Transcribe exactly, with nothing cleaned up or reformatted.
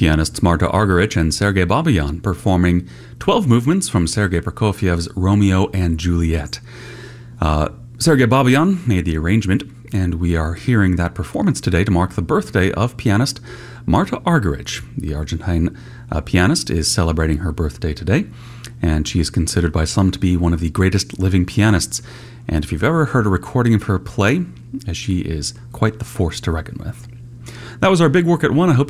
pianists Marta Argerich and Sergei Babayan performing twelve movements from Sergei Prokofiev's Romeo and Juliet. Uh, Sergei Babayan made the arrangement, and we are hearing that performance today to mark the birthday of pianist Marta Argerich. The Argentine uh, pianist is celebrating her birthday today, and she is considered by some to be one of the greatest living pianists. And if you've ever heard a recording of her play, she is quite the force to reckon with. That was our Big Work at One. I hope